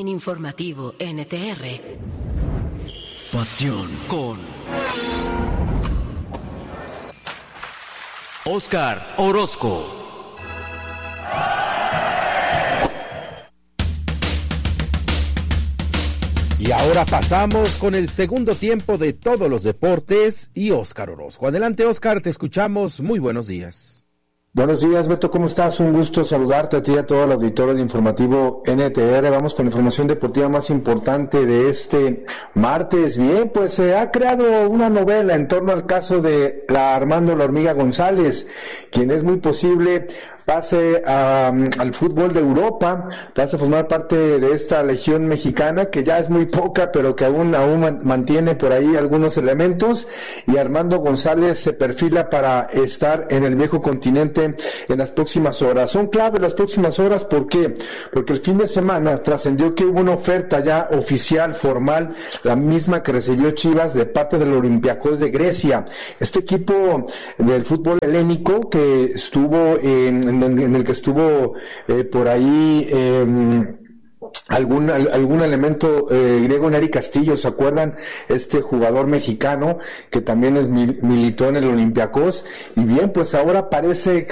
En Informativo NTR. Pasión con Óscar Orozco. Y ahora pasamos con el segundo tiempo de todos los deportes y Óscar Orozco. Adelante, Óscar, te escuchamos. Muy buenos días. Buenos días, Beto, ¿cómo estás? Un gusto saludarte a ti y a todo el auditorio de Informativo NTR. Vamos con la información deportiva más importante de este martes. Bien, pues se ha creado una novela en torno al caso de Armando La Hormiga González, quien es muy posible pase al fútbol de Europa, pase a formar parte de esta legión mexicana, que ya es muy poca, pero que aún mantiene por ahí algunos elementos, y Armando González se perfila para estar en el viejo continente en las próximas horas. Son clave las próximas horas, ¿por qué? Porque el fin de semana trascendió que hubo una oferta ya oficial, formal, la misma que recibió Chivas de parte del Olympiacos de Grecia, este equipo del fútbol helénico que estuvo en el que estuvo por ahí algún elemento griego, Neri Castillo, ¿se acuerdan? Este jugador mexicano que también militó en el Olympiacos, y bien, pues ahora parece